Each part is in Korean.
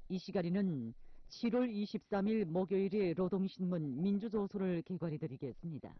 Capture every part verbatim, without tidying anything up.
이 시간에는 칠월 이십삼일 목요일에 노동신문 민주조선을 개괄해드리겠습니다.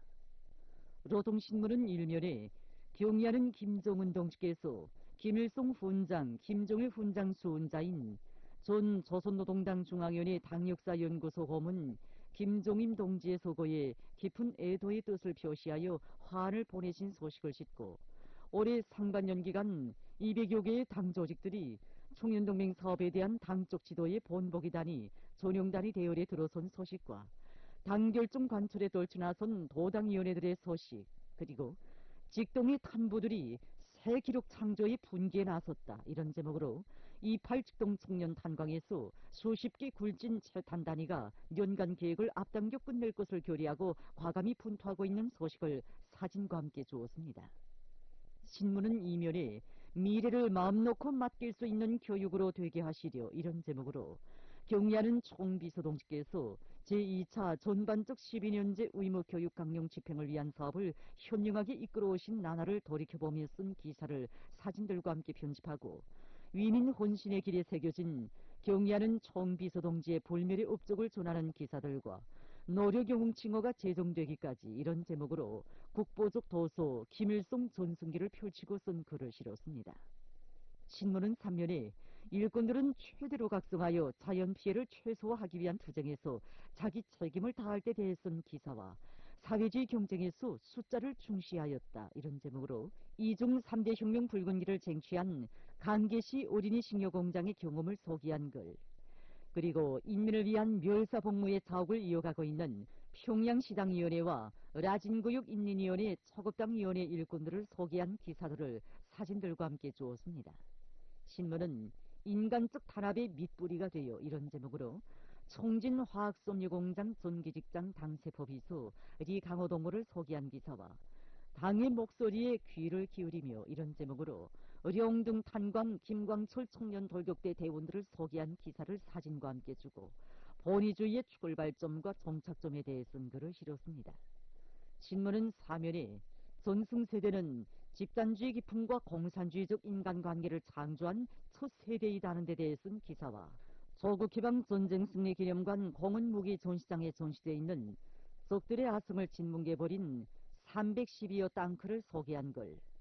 노동신문은 일면에 경의하는 김정은 동지께서 김일성 훈장, 김정일 훈장 수훈자인 전 조선노동당 중앙위원회 당역사연구소 고문 김종임 동지의 서거에 깊은 애도의 뜻을 표시하여 화환을 보내신 소식을 싣고 올해 상반년 기간 이백여 개의 당 조직들이 청년동맹 사업에 대한 당적 지도의 본보기단이 전용단이 대열에 들어선 소식과 당 결정 관철에 떨쳐나선 도당위원회들의 소식, 그리고 직동의 탄부들이 새 기록 창조의 분기에 나섰다, 이런 제목으로 이십팔 직동 청년 탄광에서 수십 개 굴진 채탄 단위가 연간 계획을 앞당겨 끝낼 것을 결의하고 과감히 분투하고 있는 소식을 사진과 함께 주었습니다. 신문은 이면에 미래를 마음 놓고 맡길 수 있는 교육으로 되게 하시려, 이런 제목으로 경의하는 총비서동지께서 제이 차 전반적 십이 년제 의무교육 강령 집행을 위한 사업을 현명하게 이끌어오신 나날을 돌이켜보며 쓴 기사를 사진들과 함께 편집하고 위민 혼신의 길에 새겨진 경의하는 총비서동지의 불멸의 업적을 전하는 기사들과 노력영웅 칭호가 제정되기까지, 이런 제목으로 국보적 도서 김일성 전승기를 펼치고 쓴 글을 실었습니다. 신문은 삼 면에 일꾼들은 최대로 각성하여 자연피해를 최소화하기 위한 투쟁에서 자기 책임을 다할 때 대해 쓴 기사와 사회주의 경쟁에서 숫자를 중시하였다, 이런 제목으로 이중 삼 대 혁명 붉은기를 쟁취한 강계시 어린이 식료공장의 경험을 소개한 글, 그리고 인민을 위한 멸사복무의 자옥을 이어가고 있는 평양시당위원회와 라진구역인민위원회 초급당위원회 일꾼들을 소개한 기사들을 사진들과 함께 주었습니다. 신문은 인간적 탄압의 밑뿌리가 되어, 이런 제목으로 청진화학섬유공장 전기직장 당세포비서 리강호동무를 소개한 기사와 당의 목소리에 귀를 기울이며, 이런 제목으로 의령등 탄광 김광철 청년 돌격대 대원들을 소개한 기사를 사진과 함께 주고 본위주의의 출발점과 정착점에 대해 쓴 글을 실었습니다. 신문은 사면에 전승세대는 집단주의 기품과 공산주의적 인간관계를 창조한 첫 세대이다는 데 대해 쓴 기사와 조국해방 전쟁 승리 기념관 공원무기 전시장에 전시되어 있는 적들의 아성을 진뭉개버린 삼백십이여 땅크를 소개한 글,